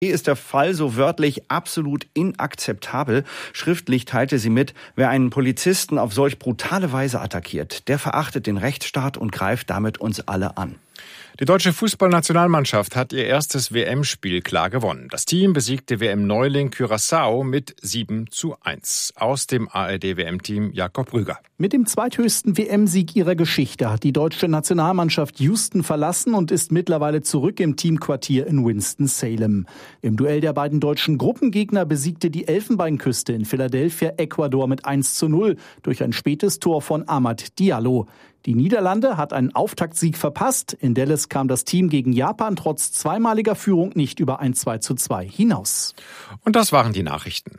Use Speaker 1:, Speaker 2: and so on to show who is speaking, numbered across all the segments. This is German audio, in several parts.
Speaker 1: Hier ist der Fall so wörtlich absolut inakzeptabel. Schriftlich teilte sie mit, wer einen Polizisten auf solch brutale Weise attackiert, der verachtet den Rechtsstaat und greift damit uns alle an.
Speaker 2: Die deutsche Fußballnationalmannschaft hat ihr erstes WM-Spiel klar gewonnen. Das Team besiegte WM-Neuling Curaçao mit 7:1. Aus dem ARD-WM-Team Jakob Rüger.
Speaker 3: Mit dem zweithöchsten WM-Sieg ihrer Geschichte hat die deutsche Nationalmannschaft Houston verlassen und ist mittlerweile zurück im Teamquartier in Winston-Salem. Im Duell der beiden deutschen Gruppengegner besiegte die Elfenbeinküste in Philadelphia Ecuador mit 1:0 durch ein spätes Tor von Amad Diallo. Die Niederlande hat einen Auftaktsieg verpasst. In Dallas kam das Team gegen Japan trotz zweimaliger Führung nicht über ein 2:2 hinaus.
Speaker 2: Und das waren die Nachrichten.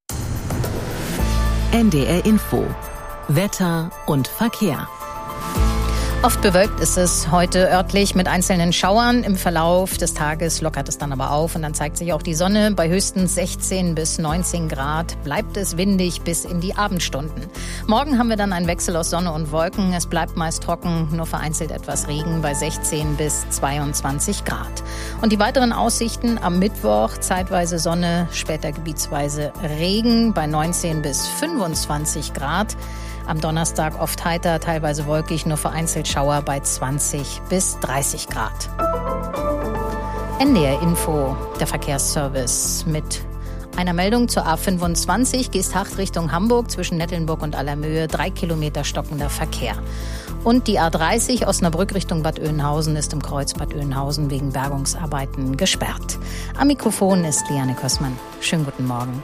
Speaker 4: NDR Info. Wetter und Verkehr.
Speaker 5: Oft bewölkt ist es heute örtlich mit einzelnen Schauern. Im Verlauf des Tages lockert es dann aber auf und dann zeigt sich auch die Sonne. Bei höchstens 16 bis 19 Grad bleibt es windig bis in die Abendstunden. Morgen haben wir dann einen Wechsel aus Sonne und Wolken. Es bleibt meist trocken, nur vereinzelt etwas Regen bei 16 bis 22 Grad. Und die weiteren Aussichten am Mittwoch: zeitweise Sonne, später gebietsweise Regen bei 19 bis 25 Grad. Am Donnerstag oft heiter, teilweise wolkig, nur vereinzelt Schauer bei 20 bis 30 Grad. NDR Info, der Verkehrsservice mit einer Meldung zur A25, Geesthacht Richtung Hamburg zwischen Nettelnburg und Allermöhe, 3 Kilometer stockender Verkehr. Und die A30 Osnabrück Richtung Bad Oeynhausen ist im Kreuz Bad Oeynhausen wegen Bergungsarbeiten gesperrt. Am Mikrofon ist Liane Kössmann. Schönen guten Morgen.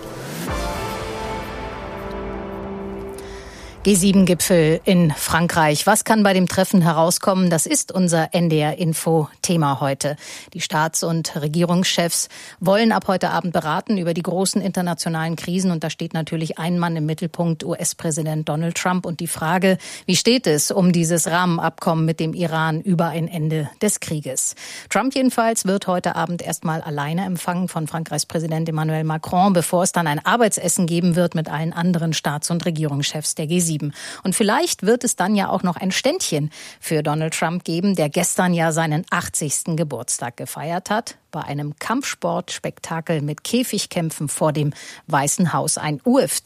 Speaker 5: G7-Gipfel in Frankreich. Was kann bei dem Treffen herauskommen? Das ist unser NDR-Info-Thema heute. Die Staats- und Regierungschefs wollen ab heute Abend beraten über die großen internationalen Krisen. Und da steht natürlich ein Mann im Mittelpunkt, US-Präsident Donald Trump. Und die Frage, wie steht es um dieses Rahmenabkommen mit dem Iran über ein Ende des Krieges? Trump jedenfalls wird heute Abend erstmal alleine empfangen von Frankreichs Präsident Emmanuel Macron, bevor es dann ein Arbeitsessen geben wird mit allen anderen Staats- und Regierungschefs der G7. Und vielleicht wird es dann ja auch noch ein Ständchen für Donald Trump geben, der gestern ja seinen 80. Geburtstag gefeiert hat, bei einem Kampfsportspektakel mit Käfigkämpfen vor dem Weißen Haus. Ein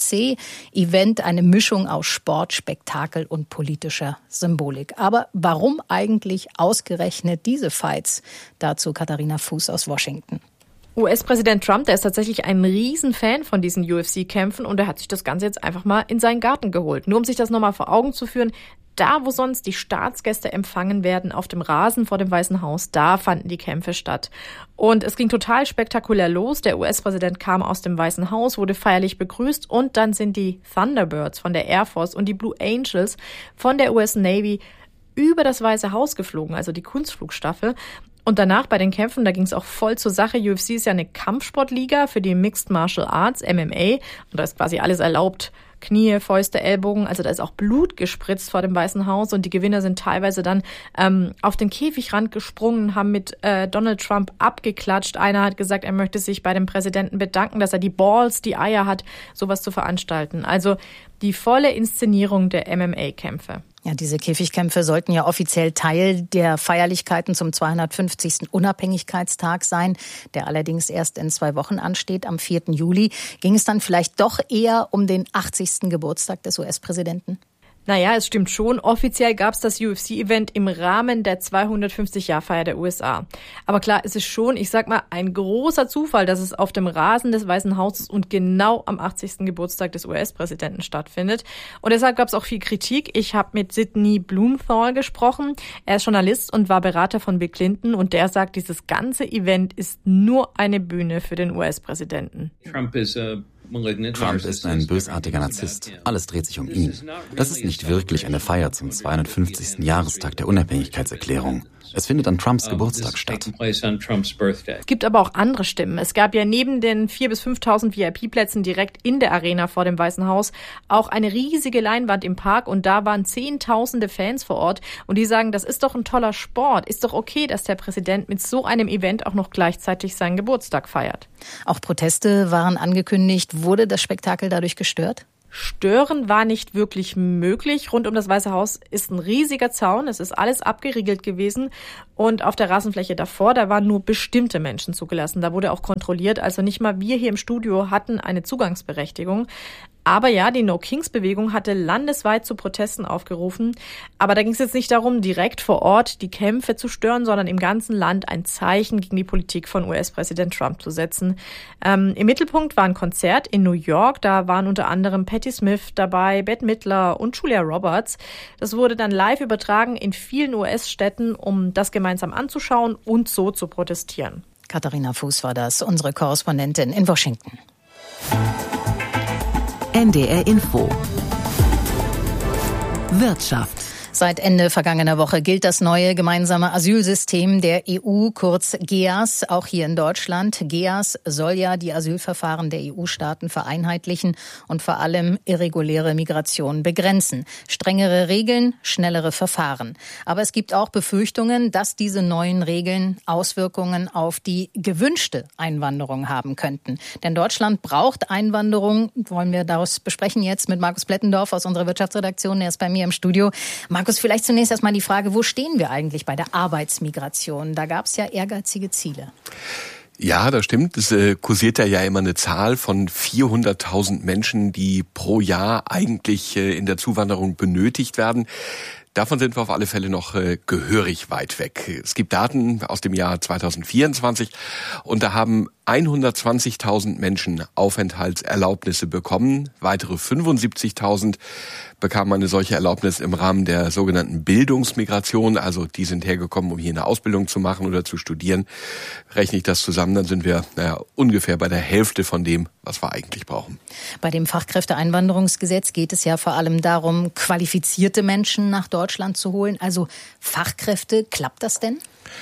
Speaker 5: UFC-Event, eine Mischung aus Sport, Spektakel und politischer Symbolik. Aber warum eigentlich ausgerechnet diese Fights? Dazu Katharina Fuß aus Washington.
Speaker 6: US-Präsident Trump, der ist tatsächlich ein Riesenfan von diesen UFC-Kämpfen und er hat sich das Ganze jetzt einfach mal in seinen Garten geholt. Nur um sich das nochmal vor Augen zu führen, da wo sonst die Staatsgäste empfangen werden, auf dem Rasen vor dem Weißen Haus, da fanden die Kämpfe statt. Und es ging total spektakulär los. Der US-Präsident kam aus dem Weißen Haus, wurde feierlich begrüßt und dann sind die Thunderbirds von der Air Force und die Blue Angels von der US Navy über das Weiße Haus geflogen, also die Kunstflugstaffel. Und danach bei den Kämpfen, da ging es auch voll zur Sache. UFC ist ja eine Kampfsportliga für die Mixed Martial Arts, MMA. Und da ist quasi alles erlaubt. Knie, Fäuste, Ellbogen. Also da ist auch Blut gespritzt vor dem Weißen Haus. Und die Gewinner sind teilweise dann auf den Käfigrand gesprungen, haben mit Donald Trump abgeklatscht. Einer hat gesagt, er möchte sich bei dem Präsidenten bedanken, dass er die Balls, die Eier hat, sowas zu veranstalten. Also die volle Inszenierung der MMA-Kämpfe.
Speaker 5: Ja, diese Käfigkämpfe sollten ja offiziell Teil der Feierlichkeiten zum 250. Unabhängigkeitstag sein, der allerdings erst in 2 Wochen ansteht, am 4. Juli. Ging es dann vielleicht doch eher um den 80. Geburtstag des US-Präsidenten?
Speaker 6: Naja, es stimmt schon. Offiziell gab es das UFC-Event im Rahmen der 250-Jahr-Feier der USA. Aber klar, es ist schon, ich sag mal, ein großer Zufall, dass es auf dem Rasen des Weißen Hauses und genau am 80. Geburtstag des US-Präsidenten stattfindet. Und deshalb gab es auch viel Kritik. Ich habe mit Sidney Blumenthal gesprochen. Er ist Journalist und war Berater von Bill Clinton. Und der sagt, dieses ganze Event ist nur eine Bühne für den US-Präsidenten.
Speaker 7: Trump ist ein bösartiger Narzisst. Alles dreht sich um ihn. Das ist nicht wirklich eine Feier zum 250. Jahrestag der Unabhängigkeitserklärung. Es findet an Trumps Geburtstag statt.
Speaker 6: Es gibt aber auch andere Stimmen. Es gab ja neben den 4.000 bis 5.000 VIP-Plätzen direkt in der Arena vor dem Weißen Haus auch eine riesige Leinwand im Park und da waren Zehntausende Fans vor Ort und die sagen, das ist doch ein toller Sport. Ist doch okay, dass der Präsident mit so einem Event auch noch gleichzeitig seinen Geburtstag feiert.
Speaker 5: Auch Proteste waren angekündigt. Wurde das Spektakel dadurch gestört?
Speaker 6: Stören war nicht wirklich möglich. Rund um das Weiße Haus ist ein riesiger Zaun. Es ist alles abgeriegelt gewesen. Und auf der Rasenfläche davor, da waren nur bestimmte Menschen zugelassen. Da wurde auch kontrolliert. Also nicht mal wir hier im Studio hatten eine Zugangsberechtigung. Aber ja, die No-Kings-Bewegung hatte landesweit zu Protesten aufgerufen. Aber da ging es jetzt nicht darum, direkt vor Ort die Kämpfe zu stören, sondern im ganzen Land ein Zeichen gegen die Politik von US-Präsident Trump zu setzen. Im Mittelpunkt war ein Konzert in New York. Da waren unter anderem Patti Smith dabei, Bette Midler und Julia Roberts. Das wurde dann live übertragen in vielen US-Städten, um das gemeinsam anzuschauen und so zu protestieren.
Speaker 5: Katharina Fuß war das, unsere Korrespondentin in Washington.
Speaker 4: NDR Info. Wirtschaft.
Speaker 5: Seit Ende vergangener Woche gilt das neue gemeinsame Asylsystem der EU, kurz GEAS, auch hier in Deutschland. GEAS soll ja die Asylverfahren der EU-Staaten vereinheitlichen und vor allem irreguläre Migration begrenzen. Strengere Regeln, schnellere Verfahren. Aber es gibt auch Befürchtungen, dass diese neuen Regeln Auswirkungen auf die gewünschte Einwanderung haben könnten. Denn Deutschland braucht Einwanderung. Wollen wir daraus besprechen jetzt mit Markus Blettendorf aus unserer Wirtschaftsredaktion. Er ist bei mir im Studio. Markus, vielleicht zunächst erstmal die Frage, wo stehen wir eigentlich bei der Arbeitsmigration? Da gab es ja ehrgeizige Ziele.
Speaker 8: Ja, das stimmt. Es kursiert ja immer eine Zahl von 400.000 Menschen, die pro Jahr eigentlich in der Zuwanderung benötigt werden. Davon sind wir auf alle Fälle noch gehörig weit weg. Es gibt Daten aus dem Jahr 2024 und da haben 120.000 Menschen Aufenthaltserlaubnisse bekommen. Weitere 75.000 bekamen eine solche Erlaubnis im Rahmen der sogenannten Bildungsmigration. Also die sind hergekommen, um hier eine Ausbildung zu machen oder zu studieren. Rechne ich das zusammen, dann sind wir ungefähr bei der Hälfte von dem, was wir eigentlich brauchen.
Speaker 5: Bei dem Fachkräfteeinwanderungsgesetz geht es ja vor allem darum, qualifizierte Menschen nach Deutschland zu holen. Also Fachkräfte, klappt das denn?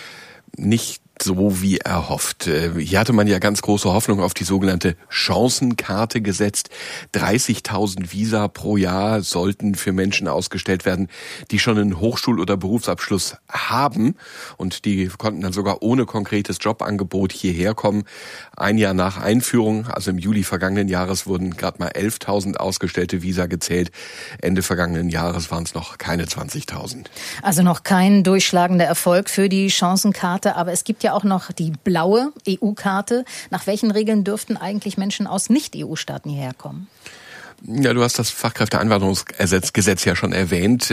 Speaker 8: Nicht so wie erhofft. Hier hatte man ja ganz große Hoffnung auf die sogenannte Chancenkarte gesetzt. 30.000 Visa pro Jahr sollten für Menschen ausgestellt werden, die schon einen Hochschul- oder Berufsabschluss haben. Und die konnten dann sogar ohne konkretes Jobangebot hierher kommen. Ein Jahr nach Einführung, also im Juli vergangenen Jahres, wurden gerade mal 11.000 ausgestellte Visa gezählt. Ende vergangenen Jahres waren es noch keine 20.000.
Speaker 5: Also noch kein durchschlagender Erfolg für die Chancenkarte, aber es gibt ja auch noch die blaue EU-Karte. Nach welchen Regeln dürften eigentlich Menschen aus Nicht-EU-Staaten hierher kommen?
Speaker 8: Ja, du hast das Fachkräfteeinwanderungsgesetz ja schon erwähnt.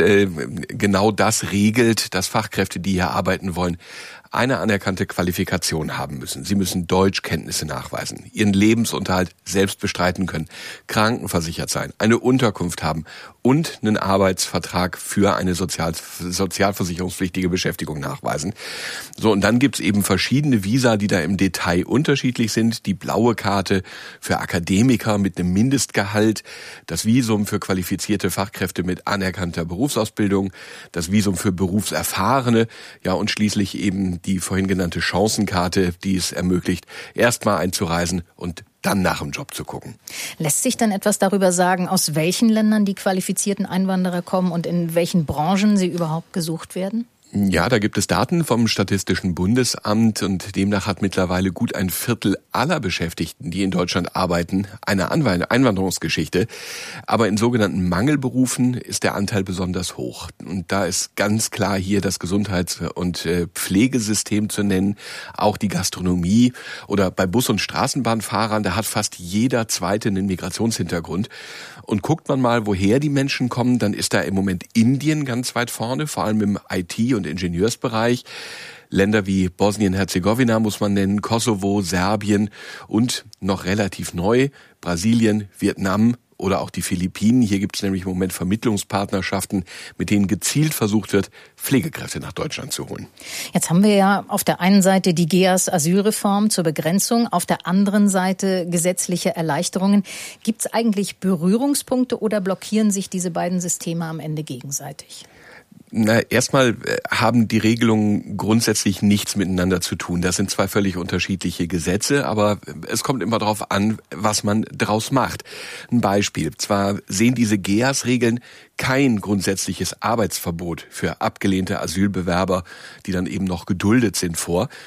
Speaker 8: Genau das regelt, dass Fachkräfte, die hier arbeiten wollen, eine anerkannte Qualifikation haben müssen. Sie müssen Deutschkenntnisse nachweisen, ihren Lebensunterhalt selbst bestreiten können, krankenversichert sein, eine Unterkunft haben und einen Arbeitsvertrag für eine sozialversicherungspflichtige Beschäftigung nachweisen. So, und dann gibt's eben verschiedene Visa, die da im Detail unterschiedlich sind. Die blaue Karte für Akademiker mit einem Mindestgehalt, das Visum für qualifizierte Fachkräfte mit anerkannter Berufsausbildung, das Visum für Berufserfahrene, ja, und schließlich eben die vorhin genannte Chancenkarte, die es ermöglicht, erstmal einzureisen und dann nach dem Job zu gucken.
Speaker 5: Lässt sich denn etwas darüber sagen, aus welchen Ländern die qualifizierten Einwanderer kommen und in welchen Branchen sie überhaupt gesucht werden?
Speaker 8: Ja, da gibt es Daten vom Statistischen Bundesamt und demnach hat mittlerweile gut ein Viertel aller Beschäftigten, die in Deutschland arbeiten, eine Einwanderungsgeschichte. Aber in sogenannten Mangelberufen ist der Anteil besonders hoch. Und da ist ganz klar hier das Gesundheits- und Pflegesystem zu nennen, auch die Gastronomie oder bei Bus- und Straßenbahnfahrern, da hat fast jeder Zweite einen Migrationshintergrund. Und guckt man mal, woher die Menschen kommen, dann ist da im Moment Indien ganz weit vorne, vor allem im IT- und Ingenieursbereich. Länder wie Bosnien-Herzegowina muss man nennen, Kosovo, Serbien und noch relativ neu Brasilien, Vietnam oder auch die Philippinen. Hier gibt es nämlich im Moment Vermittlungspartnerschaften, mit denen gezielt versucht wird, Pflegekräfte nach Deutschland zu holen.
Speaker 5: Jetzt haben wir ja auf der einen Seite die GEAS-Asylreform zur Begrenzung, auf der anderen Seite gesetzliche Erleichterungen. Gibt es eigentlich Berührungspunkte oder blockieren sich diese beiden Systeme am Ende gegenseitig?
Speaker 8: Na, erstmal haben die Regelungen grundsätzlich nichts miteinander zu tun. Das sind zwei völlig unterschiedliche Gesetze, aber es kommt immer darauf an, was man draus macht. Ein Beispiel. Zwar sehen diese GEAS-Regeln kein grundsätzliches Arbeitsverbot für abgelehnte Asylbewerber, die dann eben noch geduldet sind, vor.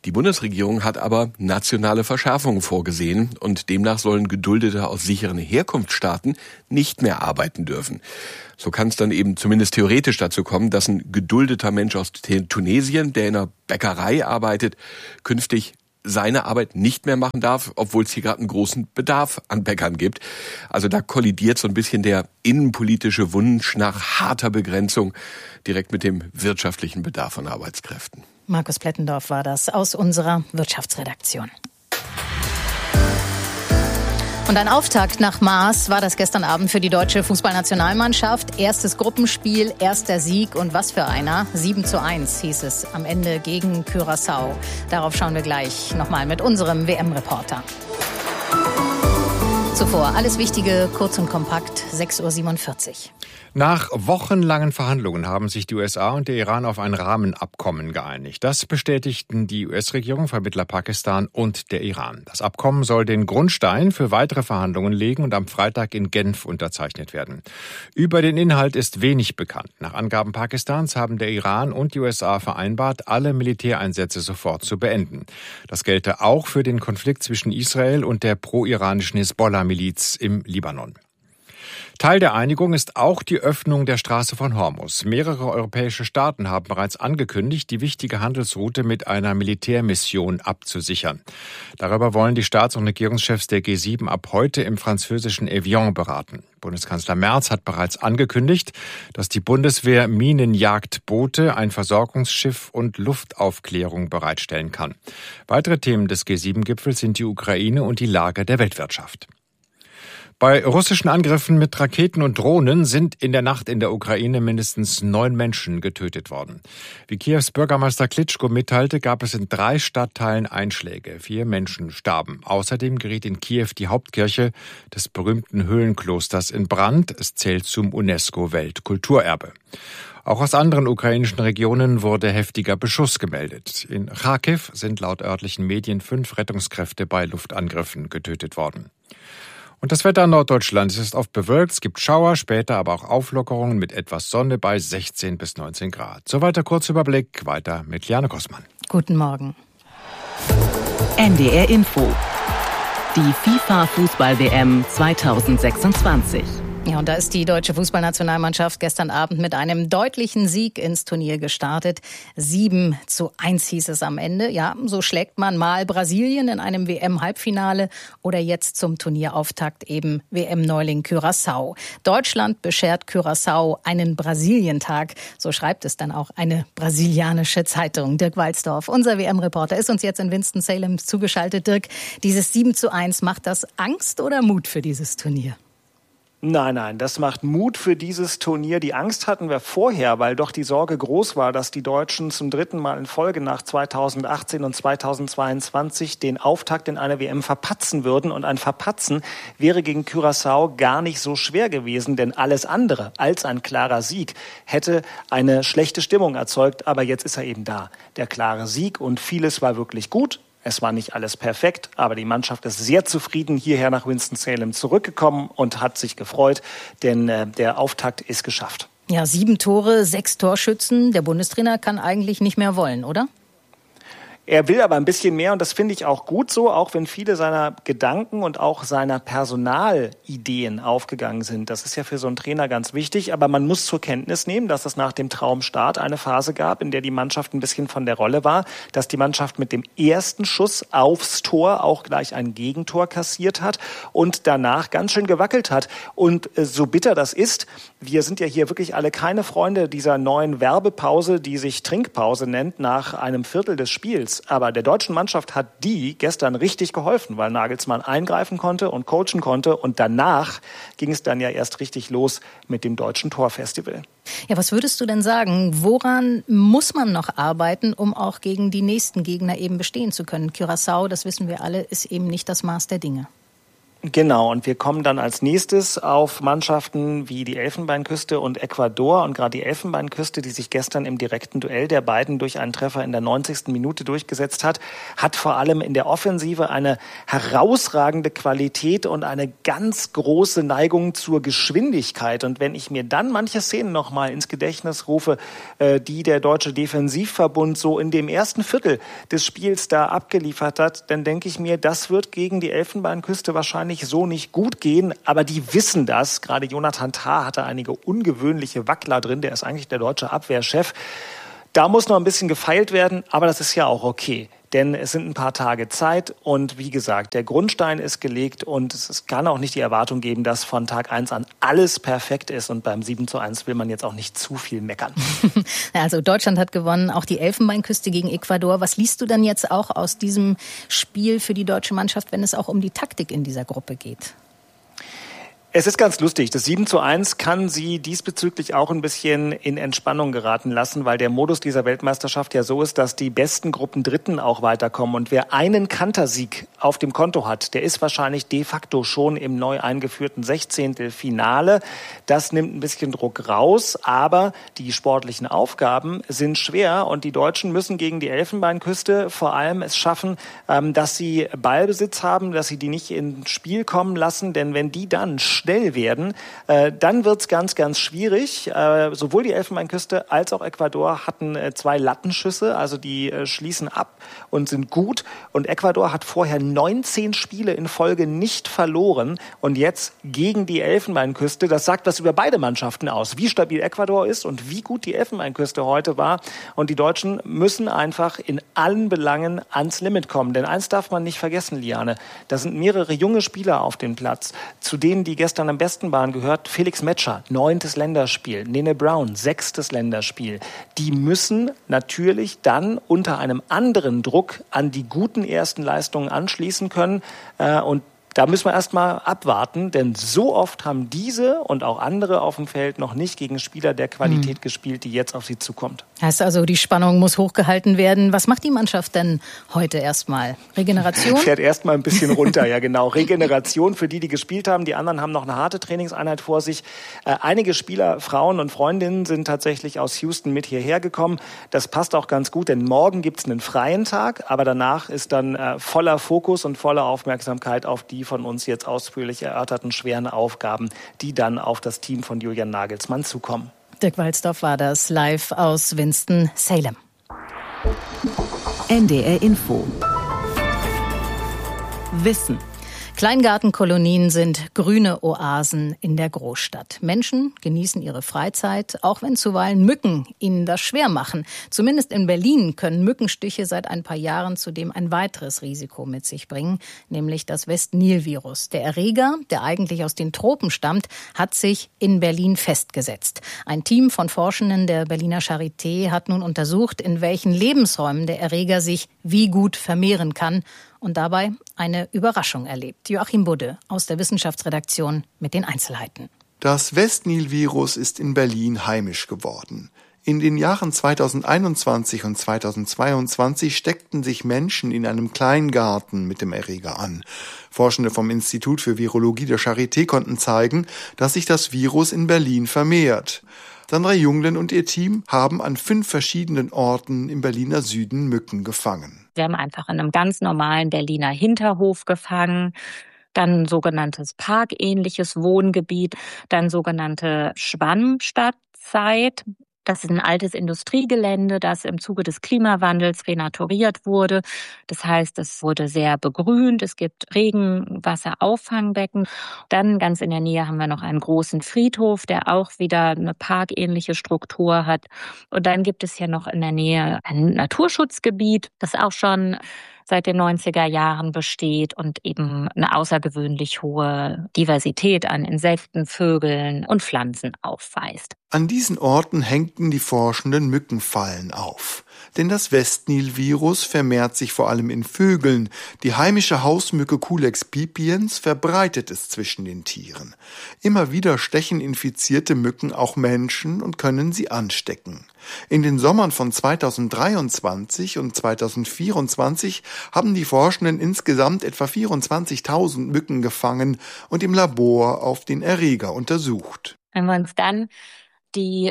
Speaker 8: Die Bundesregierung hat aber nationale Verschärfungen vorgesehen und demnach sollen Geduldete aus sicheren Herkunftsstaaten nicht mehr arbeiten dürfen. So kann es dann eben zumindest theoretisch dazu kommen, dass ein geduldeter Mensch aus Tunesien, der in einer Bäckerei arbeitet, künftig seine Arbeit nicht mehr machen darf, obwohl es hier gerade einen großen Bedarf an Bäckern gibt. Also da kollidiert so ein bisschen der innenpolitische Wunsch nach harter Begrenzung direkt mit dem wirtschaftlichen Bedarf an Arbeitskräften.
Speaker 5: Markus Plettendorf war das aus unserer Wirtschaftsredaktion. Und ein Auftakt nach Maß war das gestern Abend für die deutsche Fußballnationalmannschaft. Erstes Gruppenspiel, erster Sieg und was für einer. 7:1 hieß es am Ende gegen Curaçao. Darauf schauen wir gleich nochmal mit unserem WM-Reporter. Zuvor alles Wichtige, kurz und kompakt, 6:47 Uhr.
Speaker 2: Nach wochenlangen Verhandlungen haben sich die USA und der Iran auf ein Rahmenabkommen geeinigt. Das bestätigten die US-Regierung, Vermittler Pakistan und der Iran. Das Abkommen soll den Grundstein für weitere Verhandlungen legen und am Freitag in Genf unterzeichnet werden. Über den Inhalt ist wenig bekannt. Nach Angaben Pakistans haben der Iran und die USA vereinbart, alle Militäreinsätze sofort zu beenden. Das gelte auch für den Konflikt zwischen Israel und der pro-iranischen Hisbollah-Miliz im Libanon. Teil der Einigung ist auch die Öffnung der Straße von Hormuz. Mehrere europäische Staaten haben bereits angekündigt, die wichtige Handelsroute mit einer Militärmission abzusichern. Darüber wollen die Staats- und Regierungschefs der G7 ab heute im französischen Evian beraten. Bundeskanzler Merz hat bereits angekündigt, dass die Bundeswehr Minenjagdboote, ein Versorgungsschiff und Luftaufklärung bereitstellen kann. Weitere Themen des G7-Gipfels sind die Ukraine und die Lage der Weltwirtschaft. Bei russischen Angriffen mit Raketen und Drohnen sind in der Nacht in der Ukraine mindestens 9 Menschen getötet worden. Wie Kiews Bürgermeister Klitschko mitteilte, gab es in 3 Stadtteilen Einschläge. 4 Menschen starben. Außerdem geriet in Kiew die Hauptkirche des berühmten Höhlenklosters in Brand. Es zählt zum UNESCO-Weltkulturerbe. Auch aus anderen ukrainischen Regionen wurde heftiger Beschuss gemeldet. In Charkiw sind laut örtlichen Medien 5 Rettungskräfte bei Luftangriffen getötet worden. Und das Wetter in Norddeutschland ist oft bewölkt, es gibt Schauer, später aber auch Auflockerungen mit etwas Sonne bei 16 bis 19 Grad. Soweit der Kurzüberblick, weiter mit Liane Kossmann.
Speaker 5: Guten Morgen.
Speaker 4: NDR Info. Die FIFA-Fußball-WM 2026.
Speaker 5: Ja, und da ist die deutsche Fußballnationalmannschaft gestern Abend mit einem deutlichen Sieg ins Turnier gestartet. 7:1 hieß es am Ende. Ja, so schlägt man mal Brasilien in einem WM-Halbfinale oder jetzt zum Turnierauftakt eben WM-Neuling Curaçao. Deutschland beschert Curaçao einen Brasilientag. So schreibt es dann auch eine brasilianische Zeitung. Dirk Walzdorf, unser WM-Reporter, ist uns jetzt in Winston-Salem zugeschaltet. Dirk, dieses 7:1, macht das Angst oder Mut für dieses Turnier?
Speaker 9: Nein, das macht Mut für dieses Turnier. Die Angst hatten wir vorher, weil doch die Sorge groß war, dass die Deutschen zum 3. Mal in Folge nach 2018 und 2022 den Auftakt in eine WM verpatzen würden. Und ein Verpatzen wäre gegen Curaçao gar nicht so schwer gewesen, denn alles andere als ein klarer Sieg hätte eine schlechte Stimmung erzeugt. Aber jetzt ist er eben da, der klare Sieg, und vieles war wirklich gut. Es war nicht alles perfekt, aber die Mannschaft ist sehr zufrieden hierher nach Winston-Salem zurückgekommen und hat sich gefreut, denn der Auftakt ist geschafft.
Speaker 5: Ja, 7 Tore, 6 Torschützen. Der Bundestrainer kann eigentlich nicht mehr wollen, oder?
Speaker 9: Er will aber ein bisschen mehr, und das finde ich auch gut so, auch wenn viele seiner Gedanken und auch seiner Personalideen aufgegangen sind. Das ist ja für so einen Trainer ganz wichtig, aber man muss zur Kenntnis nehmen, dass es nach dem Traumstart eine Phase gab, in der die Mannschaft ein bisschen von der Rolle war, dass die Mannschaft mit dem ersten Schuss aufs Tor auch gleich ein Gegentor kassiert hat und danach ganz schön gewackelt hat. Und so bitter das ist, wir sind ja hier wirklich alle keine Freunde dieser neuen Werbepause, die sich Trinkpause nennt, nach einem Viertel des Spiels. Aber der deutschen Mannschaft hat die gestern richtig geholfen, weil Nagelsmann eingreifen konnte und coachen konnte. Und danach ging es dann ja erst richtig los mit dem deutschen Torfestival.
Speaker 5: Ja, was würdest du denn sagen? Woran muss man noch arbeiten, um auch gegen die nächsten Gegner eben bestehen zu können? Curaçao, das wissen wir alle, ist eben nicht das Maß der Dinge.
Speaker 9: Genau, und wir kommen dann als nächstes auf Mannschaften wie die Elfenbeinküste und Ecuador. Und gerade die Elfenbeinküste, die sich gestern im direkten Duell der beiden durch einen Treffer in der 90. Minute durchgesetzt hat, hat vor allem in der Offensive eine herausragende Qualität und eine ganz große Neigung zur Geschwindigkeit. Und wenn ich mir dann manche Szenen nochmal ins Gedächtnis rufe, die der Deutsche Defensivverbund so in dem ersten Viertel des Spiels da abgeliefert hat, dann denke ich mir, das wird gegen die Elfenbeinküste wahrscheinlich so nicht gut gehen, aber die wissen das. Gerade Jonathan Tah hatte einige ungewöhnliche Wackler drin, der ist eigentlich der deutsche Abwehrchef. Da muss noch ein bisschen gefeilt werden, aber das ist ja auch okay. Denn es sind ein paar Tage Zeit und wie gesagt, der Grundstein ist gelegt und es kann auch nicht die Erwartung geben, dass von Tag 1 an alles perfekt ist und beim 7:1 will man jetzt auch nicht zu viel meckern.
Speaker 5: Also Deutschland hat gewonnen, auch die Elfenbeinküste gegen Ecuador. Was liest du dann jetzt auch aus diesem Spiel für die deutsche Mannschaft, wenn es auch um die Taktik in dieser Gruppe geht?
Speaker 9: Es ist ganz lustig. Das 7:1 kann sie diesbezüglich auch ein bisschen in Entspannung geraten lassen, weil der Modus dieser Weltmeisterschaft ja so ist, dass die besten Gruppendritten auch weiterkommen. Und wer einen Kantersieg auf dem Konto hat, der ist wahrscheinlich de facto schon im neu eingeführten 16. Finale. Das nimmt ein bisschen Druck raus, aber die sportlichen Aufgaben sind schwer und die Deutschen müssen gegen die Elfenbeinküste vor allem es schaffen, dass sie Ballbesitz haben, dass sie die nicht ins Spiel kommen lassen, denn wenn die dann schnell werden, dann wird's ganz, ganz schwierig. Sowohl die Elfenbeinküste als auch Ecuador hatten 2 Lattenschüsse, also die schließen ab und sind gut. Und Ecuador hat vorher 19 Spiele in Folge nicht verloren und jetzt gegen die Elfenbeinküste. Das sagt was über beide Mannschaften aus, wie stabil Ecuador ist und wie gut die Elfenbeinküste heute war. Und die Deutschen müssen einfach in allen Belangen ans Limit kommen. Denn eins darf man nicht vergessen, Liane, da sind mehrere junge Spieler auf dem Platz, zu denen die gestern am besten waren, gehört Felix Metscher, 9. Länderspiel, Nene Brown, 6. Länderspiel. Die müssen natürlich dann unter einem anderen Druck an die guten ersten Leistungen anschließen können und da müssen wir erstmal abwarten, denn so oft haben diese und auch andere auf dem Feld noch nicht gegen Spieler der Qualität gespielt, die jetzt auf sie zukommt.
Speaker 5: Heißt also, die Spannung muss hochgehalten werden. Was macht die Mannschaft denn heute erstmal? Regeneration?
Speaker 9: Fährt erstmal ein bisschen runter, ja genau. Regeneration für die gespielt haben. Die anderen haben noch eine harte Trainingseinheit vor sich. Einige Spieler, Frauen und Freundinnen sind tatsächlich aus Houston mit hierher gekommen. Das passt auch ganz gut, denn morgen gibt's einen freien Tag, aber danach ist dann voller Fokus und voller Aufmerksamkeit auf die von uns jetzt ausführlich erörterten schweren Aufgaben, die dann auf das Team von Julian Nagelsmann zukommen.
Speaker 5: Dirk Walzdorf war das live aus Winston-Salem.
Speaker 4: NDR Info. Wissen.
Speaker 5: Kleingartenkolonien sind grüne Oasen in der Großstadt. Menschen genießen ihre Freizeit, auch wenn zuweilen Mücken ihnen das schwer machen. Zumindest in Berlin können Mückenstiche seit ein paar Jahren zudem ein weiteres Risiko mit sich bringen, nämlich das West-Nil-Virus. Der Erreger, der eigentlich aus den Tropen stammt, hat sich in Berlin festgesetzt. Ein Team von Forschenden der Berliner Charité hat nun untersucht, in welchen Lebensräumen der Erreger sich wie gut vermehren kann und dabei eine Überraschung erlebt. Joachim Budde aus der Wissenschaftsredaktion mit den Einzelheiten.
Speaker 10: Das West-Nil-Virus ist in Berlin heimisch geworden. In den Jahren 2021 und 2022 steckten sich Menschen in einem Kleingarten mit dem Erreger an. Forschende vom Institut für Virologie der Charité konnten zeigen, dass sich das Virus in Berlin vermehrt. Sandra Junglen und ihr Team haben an 5 verschiedenen Orten im Berliner Süden Mücken gefangen.
Speaker 11: Wir haben einfach in einem ganz normalen Berliner Hinterhof gefangen, dann ein sogenanntes parkähnliches Wohngebiet, dann sogenannte Schwammstadtzeit. Das ist ein altes Industriegelände, das im Zuge des Klimawandels renaturiert wurde. Das heißt, es wurde sehr begrünt, es gibt Regenwasserauffangbecken. Dann ganz in der Nähe haben wir noch einen großen Friedhof, der auch wieder eine parkähnliche Struktur hat. Und dann gibt es hier noch in der Nähe ein Naturschutzgebiet, das auch schon seit den 90er Jahren besteht und eben eine außergewöhnlich hohe Diversität an Insekten, Vögeln und Pflanzen aufweist.
Speaker 10: An diesen Orten hängten die Forschenden Mückenfallen auf. Denn das Westnil-Virus vermehrt sich vor allem in Vögeln. Die heimische Hausmücke Culex pipiens verbreitet es zwischen den Tieren. Immer wieder stechen infizierte Mücken auch Menschen und können sie anstecken. In den Sommern von 2023 und 2024 haben die Forschenden insgesamt etwa 24.000 Mücken gefangen und im Labor auf den Erreger untersucht.
Speaker 11: Wenn wir uns dann die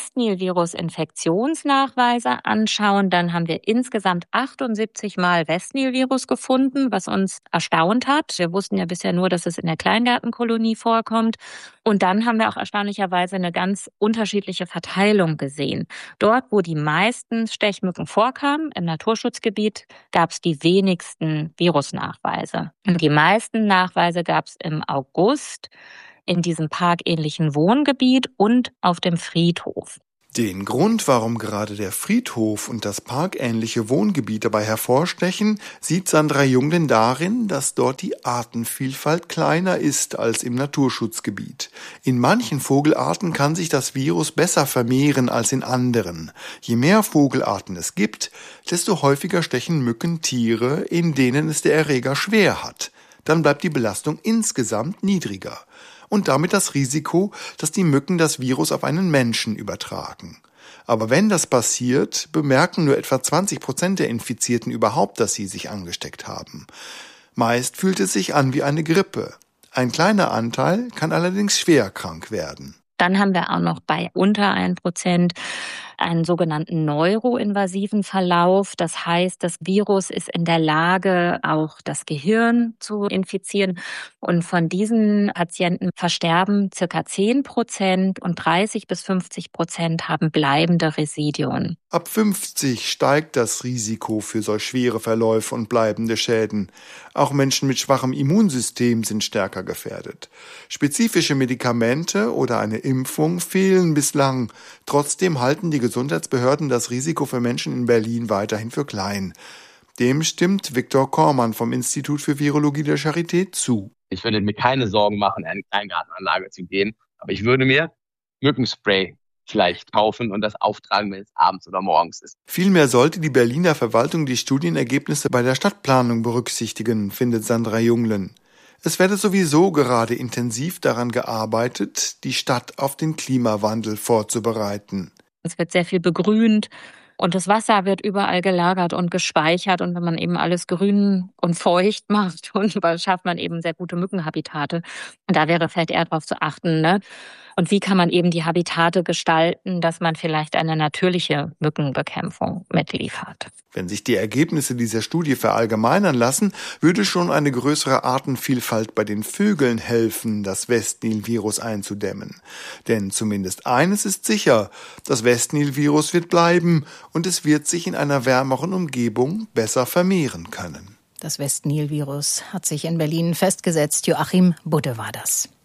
Speaker 11: Westnil-Virus-Infektionsnachweise anschauen, dann haben wir insgesamt 78 Mal Westnil-Virus gefunden, was uns erstaunt hat. Wir wussten ja bisher nur, dass es in der Kleingartenkolonie vorkommt. Und dann haben wir auch erstaunlicherweise eine ganz unterschiedliche Verteilung gesehen. Dort, wo die meisten Stechmücken vorkamen, im Naturschutzgebiet, gab es die wenigsten Virusnachweise. Und die meisten Nachweise gab es im August, in diesem parkähnlichen Wohngebiet und auf dem Friedhof.
Speaker 10: Den Grund, warum gerade der Friedhof und das parkähnliche Wohngebiet dabei hervorstechen, sieht Sandra Junglen darin, dass dort die Artenvielfalt kleiner ist als im Naturschutzgebiet. In manchen Vogelarten kann sich das Virus besser vermehren als in anderen. Je mehr Vogelarten es gibt, desto häufiger stechen Mücken Tiere, in denen es der Erreger schwer hat. Dann bleibt die Belastung insgesamt niedriger. Und damit das Risiko, dass die Mücken das Virus auf einen Menschen übertragen. Aber wenn das passiert, bemerken nur etwa 20% der Infizierten überhaupt, dass sie sich angesteckt haben. Meist fühlt es sich an wie eine Grippe. Ein kleiner Anteil kann allerdings schwer krank werden.
Speaker 11: Dann haben wir auch noch bei unter 1% einen sogenannten neuroinvasiven Verlauf. Das heißt, das Virus ist in der Lage, auch das Gehirn zu infizieren. Und von diesen Patienten versterben ca. 10% und 30-50% haben bleibende Residuen.
Speaker 10: Ab 50 steigt das Risiko für solch schwere Verläufe und bleibende Schäden. Auch Menschen mit schwachem Immunsystem sind stärker gefährdet. Spezifische Medikamente oder eine Impfung fehlen bislang. Trotzdem halten die Gesundheitsbehörden das Risiko für Menschen in Berlin weiterhin für klein. Dem stimmt Viktor Kormann vom Institut für Virologie der Charité zu.
Speaker 12: Ich würde mir keine Sorgen machen, in eine Kleingartenanlage zu gehen, aber ich würde mir Mückenspray vielleicht kaufen und das auftragen, wenn es abends oder morgens ist.
Speaker 10: Vielmehr sollte die Berliner Verwaltung die Studienergebnisse bei der Stadtplanung berücksichtigen, findet Sandra Junglen. Es werde sowieso gerade intensiv daran gearbeitet, die Stadt auf den Klimawandel vorzubereiten.
Speaker 11: Es wird sehr viel begrünt und das Wasser wird überall gelagert und gespeichert. Und wenn man eben alles grün und feucht macht, schafft man eben sehr gute Mückenhabitate. Und da wäre vielleicht eher darauf zu achten, ne? Und wie kann man eben die Habitate gestalten, dass man vielleicht eine natürliche Mückenbekämpfung mitliefert.
Speaker 10: Wenn sich die Ergebnisse dieser Studie verallgemeinern lassen, würde schon eine größere Artenvielfalt bei den Vögeln helfen, das Westnil-Virus einzudämmen. Denn zumindest eines ist sicher, das Westnil-Virus wird bleiben und es wird sich in einer wärmeren Umgebung besser vermehren können.
Speaker 5: Das Westnil-Virus hat sich in Berlin festgesetzt. Joachim Budde war das.